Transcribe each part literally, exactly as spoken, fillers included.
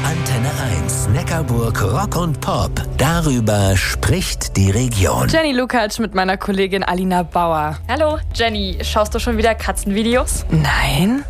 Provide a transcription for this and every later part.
Antenne eins, Neckarburg Rock und Pop. Darüber spricht die Region. Jenny Lukacs mit meiner Kollegin Alina Bauer. Hallo, Jenny. Schaust du schon wieder Katzenvideos? Nein?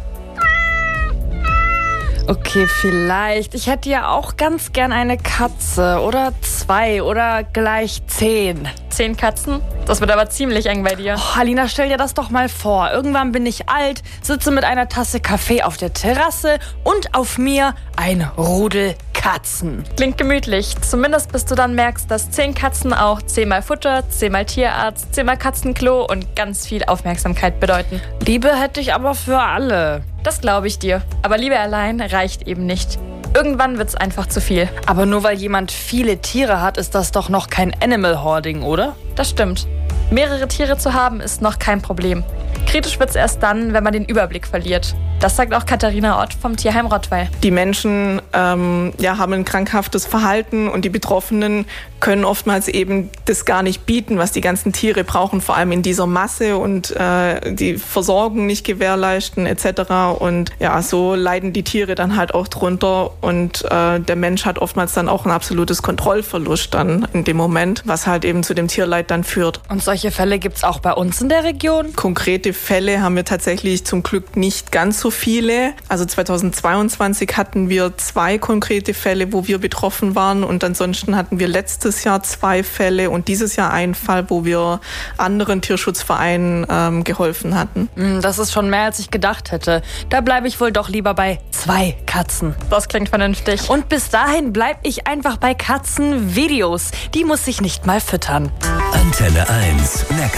Okay, vielleicht. Ich hätte ja auch ganz gern eine Katze. Oder zwei. Oder gleich zehn. Zehn Katzen? Das wird aber ziemlich eng bei dir. Oh, Alina, stell dir das doch mal vor. Irgendwann bin ich alt, sitze mit einer Tasse Kaffee auf der Terrasse und auf mir ein Rudel Katzen. Klingt gemütlich. Zumindest bis du dann merkst, dass zehn Katzen auch zehnmal Futter, zehnmal Tierarzt, zehnmal Katzenklo und ganz viel Aufmerksamkeit bedeuten. Liebe hätte ich aber für alle. Das glaube ich dir. Aber Liebe allein reicht eben nicht. Irgendwann wird's einfach zu viel. Aber nur weil jemand viele Tiere hat, ist das doch noch kein Animal Hoarding, oder? Das stimmt. Mehrere Tiere zu haben, ist noch kein Problem. Kritisch wird's erst dann, wenn man den Überblick verliert. Das sagt auch Katharina Ott vom Tierheim Rottweil. Die Menschen ähm, ja, haben ein krankhaftes Verhalten und die Betroffenen können oftmals eben das gar nicht bieten, was die ganzen Tiere brauchen, vor allem in dieser Masse und äh, die Versorgung nicht gewährleisten et cetera. Und ja, so leiden die Tiere dann halt auch drunter und äh, der Mensch hat oftmals dann auch ein absolutes Kontrollverlust dann in dem Moment, was halt eben zu dem Tierleid dann führt. Und solche Fälle gibt's auch bei uns in der Region? Konkrete Fälle haben wir tatsächlich zum Glück nicht ganz so viele. Also zweitausendzweiundzwanzig hatten wir zwei konkrete Fälle, wo wir betroffen waren und ansonsten hatten wir letztes Jahr zwei Fälle und dieses Jahr einen Fall, wo wir anderen Tierschutzvereinen ähm, geholfen hatten. Das ist schon mehr, als ich gedacht hätte. Da bleibe ich wohl doch lieber bei zwei Katzen. Das klingt vernünftig. Und bis dahin bleibe ich einfach bei Katzenvideos. Die muss ich nicht mal füttern. Antenne eins, Neckar.